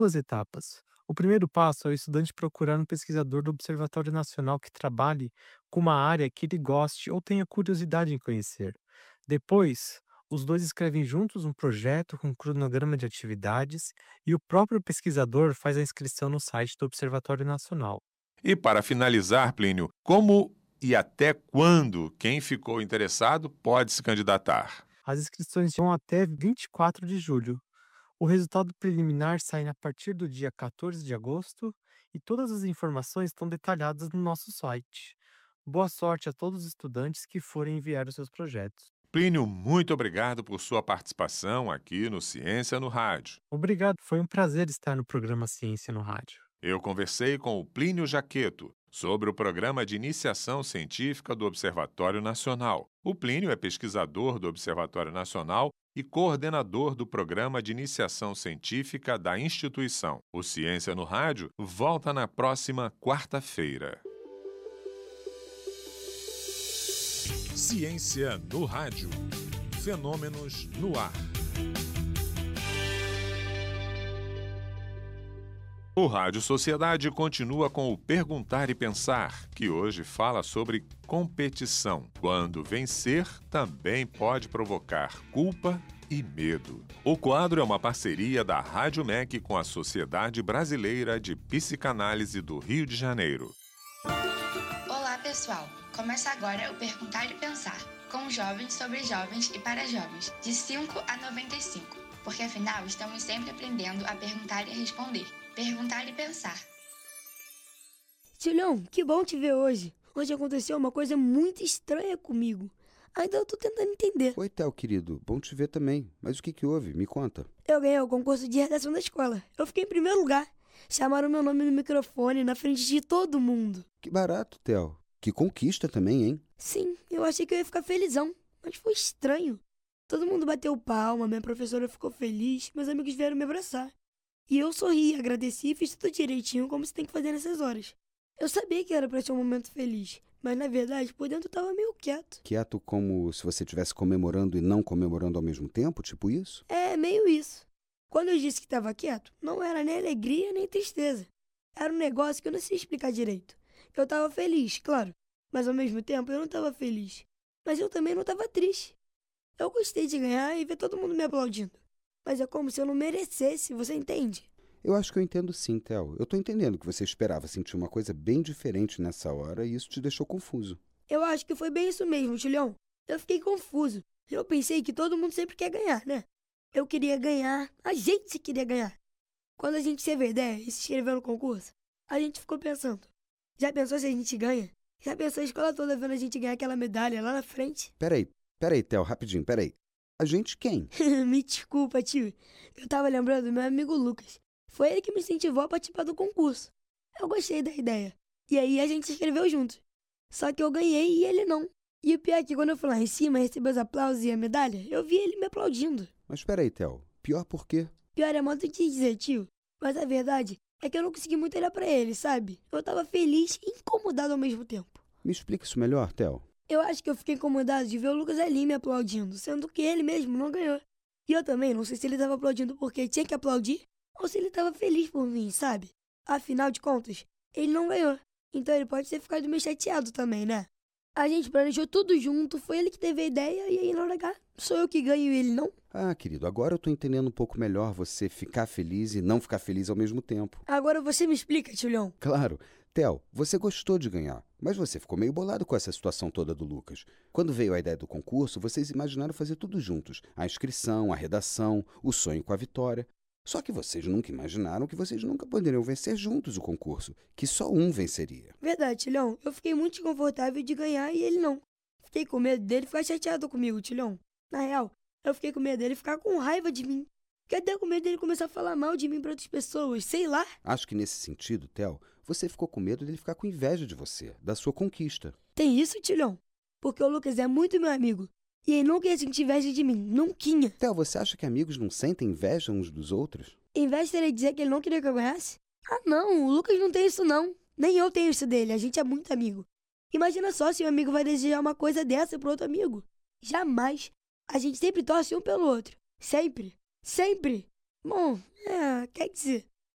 Duas etapas. O primeiro passo é o estudante procurar um pesquisador do Observatório Nacional que trabalhe com uma área que ele goste ou tenha curiosidade em conhecer. Depois, os dois escrevem juntos um projeto com cronograma de atividades e o próprio pesquisador faz a inscrição no site do Observatório Nacional. E para finalizar, Plínio, como e até quando quem ficou interessado pode se candidatar? As inscrições vão até 24 de julho. O resultado preliminar sai a partir do dia 14 de agosto e todas as informações estão detalhadas no nosso site. Boa sorte a todos os estudantes que forem enviar os seus projetos. Plínio, muito obrigado por sua participação aqui no Ciência no Rádio. Obrigado, foi um prazer estar no programa Ciência no Rádio. Eu conversei com o Plínio Jaqueto sobre o programa de iniciação científica do Observatório Nacional. O Plínio é pesquisador do Observatório Nacional e coordenador do programa de iniciação científica da instituição. O Ciência no Rádio volta na próxima quarta-feira. Ciência no Rádio. Fenômenos no ar. O Rádio Sociedade continua com o Perguntar e Pensar, que hoje fala sobre competição. Quando vencer também pode provocar culpa e medo. O quadro é uma parceria da Rádio MEC com a Sociedade Brasileira de Psicanálise do Rio de Janeiro. Olá, pessoal! Começa agora o Perguntar e Pensar, com jovens sobre jovens e para jovens, de 5 a 95, porque afinal estamos sempre aprendendo a perguntar e a responder. Perguntar e Pensar. Julião, que bom te ver hoje. Hoje aconteceu uma coisa muito estranha comigo. Ainda eu tô tentando entender. Oi, Theo, querido. Bom te ver também. Mas o que houve? Me conta. Eu ganhei o concurso de redação da escola. Eu fiquei em primeiro lugar. Chamaram meu nome no microfone na frente de todo mundo. Que barato, Theo. Que conquista também, hein? Sim, eu achei que eu ia ficar felizão, mas foi estranho. Todo mundo bateu palma, minha professora ficou feliz, meus amigos vieram me abraçar. E eu sorri, agradeci e fiz tudo direitinho como se tem que fazer nessas horas. Eu sabia que era pra ser um momento feliz, mas na verdade por dentro eu tava meio quieto. Quieto como se você estivesse comemorando e não comemorando ao mesmo tempo, tipo isso? É, meio isso. Quando eu disse que tava quieto, não era nem alegria nem tristeza. Era um negócio que eu não sei explicar direito. Eu tava feliz, claro, mas ao mesmo tempo eu não tava feliz. Mas eu também não tava triste. Eu gostei de ganhar e ver todo mundo me aplaudindo. Mas é como se eu não merecesse, você entende? Eu acho que eu entendo sim, Theo. Eu tô entendendo que você esperava sentir uma coisa bem diferente nessa hora e isso te deixou confuso. Eu acho que foi bem isso mesmo, Julião. Eu fiquei confuso. Eu pensei que todo mundo sempre quer ganhar, né? Eu queria ganhar, a gente queria ganhar. Quando a gente teve a ideia e se inscreveu no concurso, a gente ficou pensando. Já pensou se a gente ganha? Já pensou a escola toda vendo a gente ganhar aquela medalha lá na frente? Peraí, Theo, rapidinho, peraí. A gente quem? Me desculpa, tio. Eu tava lembrando do meu amigo Lucas. Foi ele que me incentivou a participar do concurso. Eu gostei da ideia. E aí a gente se inscreveu junto. Só que eu ganhei e ele não. E o pior é que quando eu fui lá em cima receber os aplausos e a medalha, eu vi ele me aplaudindo. Mas peraí, Theo. Pior por quê? Pior é modo de dizer, tio. Mas a verdade é que eu não consegui muito olhar pra ele, sabe? Eu tava feliz e incomodado ao mesmo tempo. Me explica isso melhor, Theo. Eu acho que eu fiquei incomodado de ver o Lucas ali me aplaudindo, sendo que ele mesmo não ganhou. E eu também não sei se ele tava aplaudindo porque tinha que aplaudir ou se ele tava feliz por mim, sabe? Afinal de contas, ele não ganhou. Então ele pode ter ficado meio chateado também, né? A gente planejou tudo junto, foi ele que teve a ideia e aí na hora H sou eu que ganho e ele não. Ah, querido, agora eu tô entendendo um pouco melhor você ficar feliz e não ficar feliz ao mesmo tempo. Agora você me explica, Julião. Claro. Theo, você gostou de ganhar, mas você ficou meio bolado com essa situação toda do Lucas. Quando veio a ideia do concurso, vocês imaginaram fazer tudo juntos. A inscrição, a redação, o sonho com a vitória. Só que vocês nunca imaginaram que vocês nunca poderiam vencer juntos o concurso, que só um venceria. Verdade, Tilhão. Eu fiquei muito desconfortável de ganhar e ele não. Fiquei com medo dele ficar chateado comigo, Tilhão. Na real, eu fiquei com medo dele ficar com raiva de mim. Fiquei até com medo dele começar a falar mal de mim para outras pessoas, sei lá. Acho que nesse sentido, Theo, você ficou com medo dele ficar com inveja de você, da sua conquista. Tem isso, Tilhão? Porque o Lucas é muito meu amigo. E ele nunca ia sentir inveja de mim, nunca. Theo, você acha que amigos não sentem inveja uns dos outros? Inveja teria dizer que ele não queria que eu ganhasse? Ah, não, o Lucas não tem isso não. Nem eu tenho isso dele, a gente é muito amigo. Imagina só se um amigo vai desejar uma coisa dessa pro outro amigo. Jamais. A gente sempre torce um pelo outro. Sempre. Sempre. Bom, quer dizer,